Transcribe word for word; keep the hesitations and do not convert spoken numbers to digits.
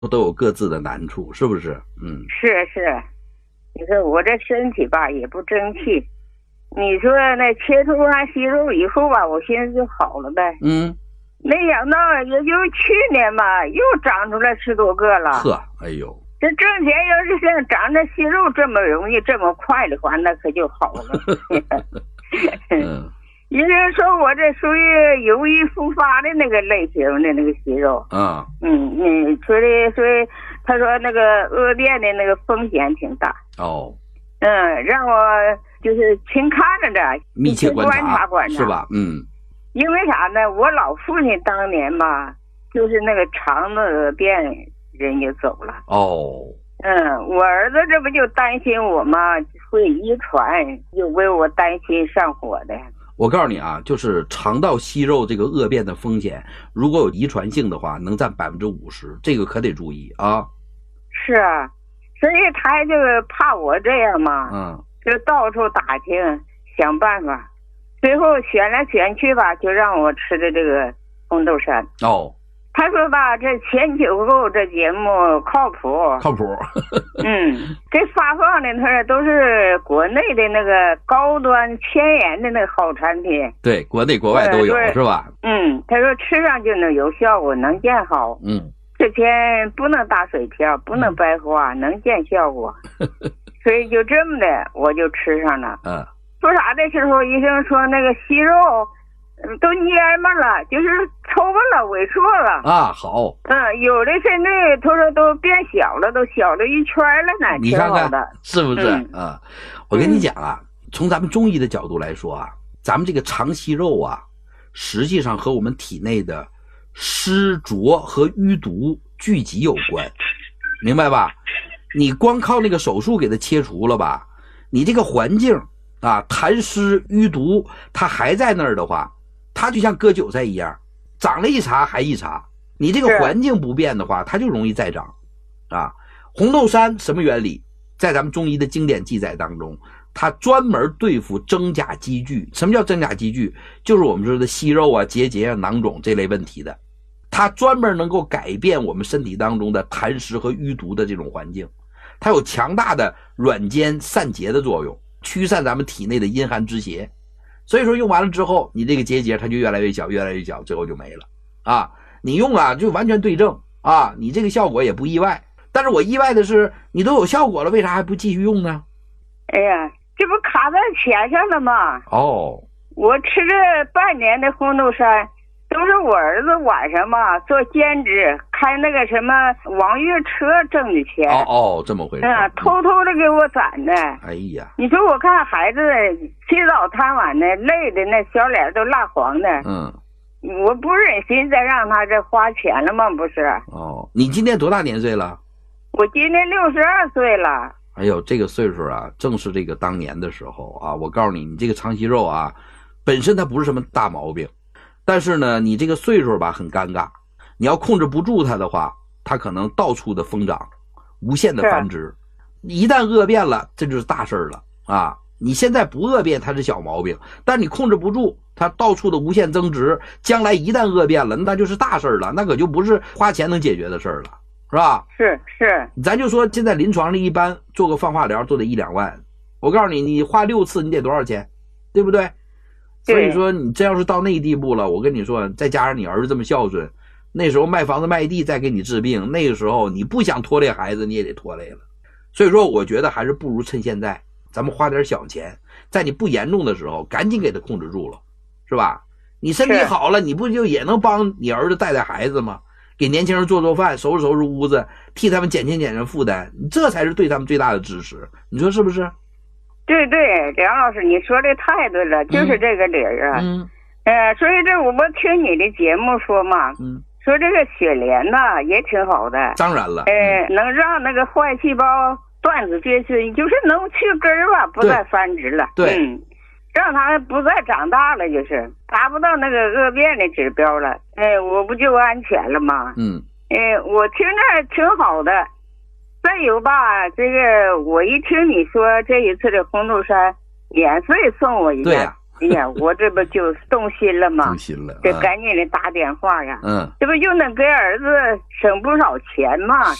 都有各自的难处，是不是？嗯， 是是，你说我这身体吧也不争气，你说那切除完息肉以后吧，我寻思就好了呗。 嗯， 没想到也就去年吧，又长出来十多个了。 呵，哎呦， 这挣钱要是像长这息肉这么容易这么快的话，那可就好了。 嗯， 医生说我这属于有意复发的那个类型的那个息肉。 啊， 嗯嗯，所以所以他说那个恶变的那个风险挺大。 哦， 嗯，让我就是勤看着着， 密切观察， 观察观察， 是吧？嗯， 因为啥呢？我老父亲当年吧，就是那个肠子恶变，人就走了。 哦， 嗯，我儿子这不就担心我吗？会遗传，就为我担心上火的。 我告诉你啊，就是肠道息肉这个恶变的风险，如果有遗传性的话，能占百分之五十，这个可得注意啊。 是啊，所以他就怕我这样嘛， 嗯， 就到处打听想办法，最后选来选去吧，就让我吃的这个红豆杉。 哦， 他说吧，这前九后这节目靠谱， 靠谱。 嗯，这发放的他说都是国内的那个高端前沿的那个好产品， 对，国内国外都有，是吧？ 嗯，他说吃上就能有效果，能见好。 嗯， 这钱不能打水漂，不能白花，能见效果。所以就这么的，我就吃上了。 嗯， 说啥的时候，医生说那个息肉都蔫嘛了，就是抽巴了，萎缩了啊。好， 嗯，有的甚至他说都变小了，都小了一圈了呢。 你看看是不是、 嗯、 啊？我跟你讲啊、嗯，从咱们中医的角度来说啊，咱们这个肠息肉啊，实际上和我们体内的湿浊和淤毒聚集有关，明白吧？你光靠那个手术给它切除了吧，你这个环境啊，痰湿淤毒它还在那儿的话，它就像割韭菜一样，长了一茬还一茬。你这个环境不变的话，它就容易再长啊。红豆杉什么原理？在咱们中医的经典记载当中，它专门对付真假积聚。什么叫真假积聚？就是我们说的息肉啊、结节啊、囊肿这类问题的，它专门能够改变我们身体当中的痰湿和淤毒的这种环境，它有强大的软坚散结的作用，驱散咱们体内的阴寒之邪。所以说用完了之后，你这个结节它就越来越小，越来越小，最后就没了啊。你用啊就完全对症啊，你这个效果也不意外。但是我意外的是，你都有效果了，为啥还不继续用呢？ 哎呀，这不卡在钱上了吗？ 哦， 我吃这半年的红豆杉，都是我儿子晚上嘛做兼职，开那个什么网约车挣的钱。 哦哦，这么回事。 嗯，偷偷的给我攒的。 哎呀， 你说我看孩子起早贪晚的，累的那小脸都蜡黄的。 嗯， 我不忍心再让他这花钱了吗？不是。 哦，你今年多大年岁了？ 我今年六十二岁了。 哎呦，这个岁数啊，正是这个当年的时候啊。我告诉你，你这个肠息肉啊，本身它不是什么大毛病，但是呢，你这个岁数吧很尴尬，你要控制不住它的话，它可能到处的疯长，无限的繁殖。一旦恶变了，这就是大事了啊！你现在不恶变，它是小毛病，但你控制不住，它到处的无限增值，将来一旦恶变了，那就是大事了，那可就不是花钱能解决的事了。是吧？ 是是， 咱就说现在临床上一般做个放化疗做得一两万，我告诉你，你花六次你得多少钱，对不对？所以说你这要是到那地步了，我跟你说，再加上你儿子这么孝顺，那时候卖房子卖地再给你治病，那个时候你不想拖累孩子你也得拖累了。所以说我觉得还是不如趁现在咱们花点小钱，在你不严重的时候赶紧给他控制住了，是吧？你身体好了，你不就也能帮你儿子带带孩子吗？给年轻人做做饭，收拾收拾屋子，替他们减轻减轻负担，这才是对他们最大的支持，你说是不是？ 对对，梁老师你说的太对了，就是这个理儿啊。嗯，呃，所以这我听你的节目说嘛，嗯，说这个雪莲呐也挺好的。 当然了， 呃，嗯、能让那个坏细胞断子绝孙，就是能去根儿吧，不再繁殖了。 对。 嗯，让它不再长大了，就是达不到那个恶变的指标了，哎，我不就安全了吗？ 嗯， 哎，我听着挺好的。再有吧，这个我一听你说这一次的红豆杉免费送我一个， 对呀、啊， 哎呀，我这不就动心了吗？ 动心了， 这赶紧的打电话呀。 嗯， 这不就能给儿子省不少钱吗？